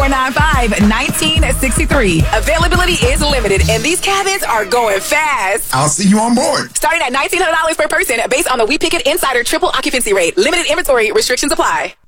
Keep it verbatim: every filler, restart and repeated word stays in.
four nine five, one nine six three. Availability is limited, and these cabins are going fast. I'll see you on board. Starting at nineteen hundred dollars per person based on the We Pick It Insider triple occupancy rate. Limited inventory restrictions apply.